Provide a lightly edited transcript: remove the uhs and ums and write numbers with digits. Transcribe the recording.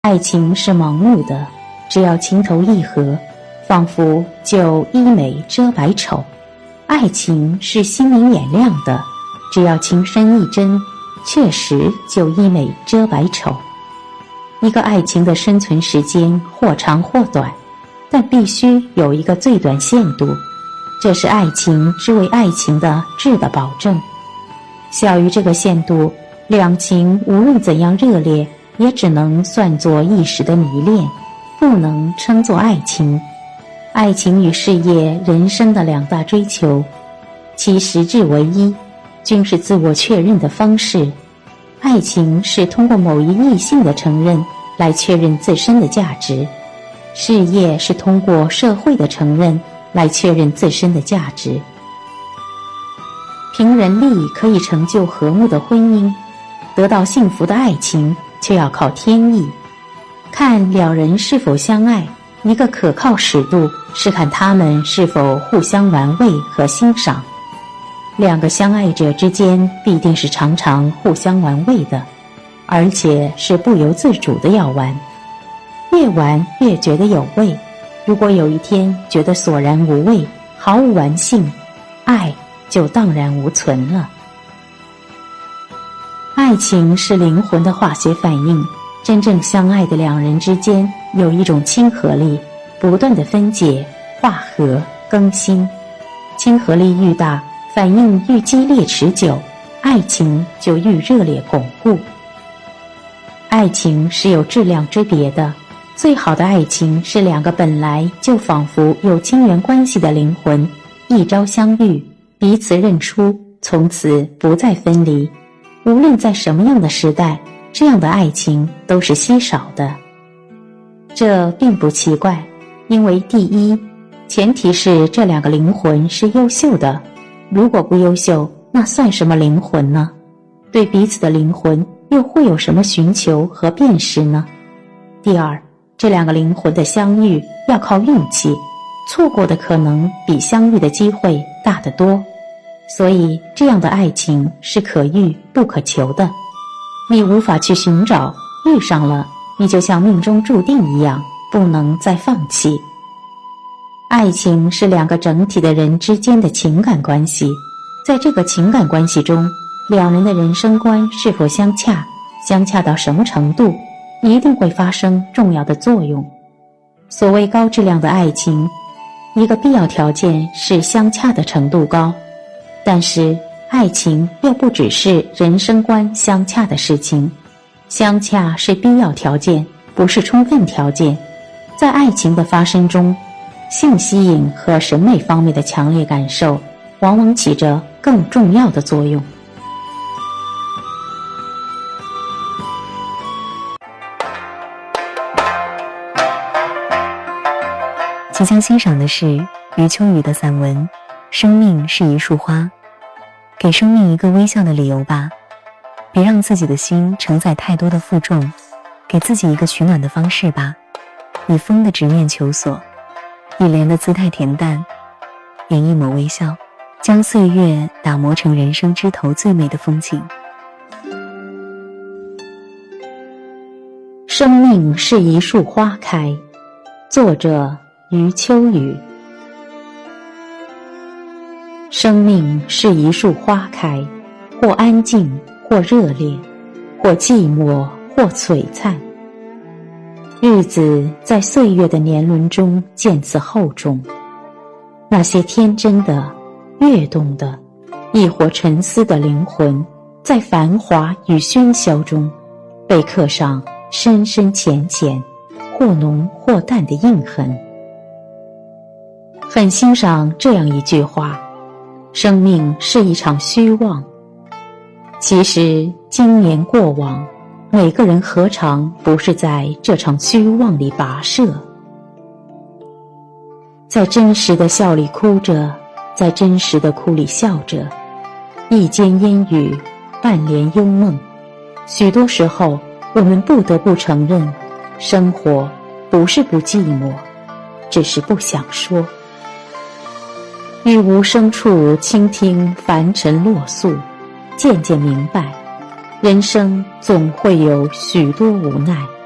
爱情是盲目的，只要情投意合，仿佛就医美遮百丑。爱情是心明眼亮的，只要情深意真，确实就医美遮百丑。一个爱情的生存时间或长或短，但必须有一个最短限度，这是爱情之为爱情的质的保证。小于这个限度，两情无论怎样热烈，也只能算作一时的迷恋，不能称作爱情。爱情与事业，人生的两大追求，其实质为一，均是自我确认的方式。爱情是通过某一异性的承认来确认自身的价值，事业是通过社会的承认来确认自身的价值。凭人力可以成就和睦的婚姻，得到幸福的爱情却要靠天意。看两人是否相爱，一个可靠尺度是看他们是否互相玩味和欣赏。两个相爱者之间必定是常常互相玩味的，而且是不由自主的要玩，越玩越觉得有味。如果有一天觉得索然无味，毫无玩性，爱就荡然无存了。爱情是灵魂的化学反应，真正相爱的两人之间有一种亲和力，不断的分解、化合、更新。亲和力愈大，反应愈激烈持久，爱情就愈热烈巩固。爱情是有质量之别的，最好的爱情是两个本来就仿佛有亲缘关系的灵魂，一朝相遇，彼此认出，从此不再分离。无论在什么样的时代，这样的爱情都是稀少的。这并不奇怪，因为第一，前提是这两个灵魂是优秀的，如果不优秀，那算什么灵魂呢？对彼此的灵魂又会有什么寻求和辨识呢？第二，这两个灵魂的相遇要靠运气，错过的可能比相遇的机会大得多。所以这样的爱情是可遇不可求的，你无法去寻找，遇上了，你就像命中注定一样，不能再放弃。爱情是两个整体的人之间的情感关系，在这个情感关系中，两人的人生观是否相洽，相洽到什么程度，一定会发生重要的作用。所谓高质量的爱情，一个必要条件是相洽的程度高，但是爱情又不只是人生观相洽的事情，相洽是必要条件，不是充分条件。在爱情的发生中，性吸引和审美方面的强烈感受往往起着更重要的作用。 即将欣赏的是余秋雨的散文《生命是一束花》。给生命一个微笑的理由吧，别让自己的心承载太多的负重，给自己一个取暖的方式吧，以风的直面求索，以莲的姿态恬淡，演一抹微笑，将岁月打磨成人生枝头最美的风景。 生命是一束花开，作者余秋雨。生命是一束花开，或安静，或热烈，或寂寞，或璀璨。日子在岁月的年轮中渐次厚重，那些天真的、跃动的，亦或沉思的灵魂，在繁华与喧嚣中，被刻上深深浅浅、或浓或淡的印痕。很欣赏这样一句话：生命是一场虚妄。其实今年过往，每个人何尝不是在这场虚妄里跋涉，在真实的笑里哭着，在真实的哭里笑着，一间烟雨，半帘幽梦。许多时候，我们不得不承认，生活不是不寂寞，只是不想说。于无声处倾听凡尘落素，渐渐明白，人生总会有许多无奈。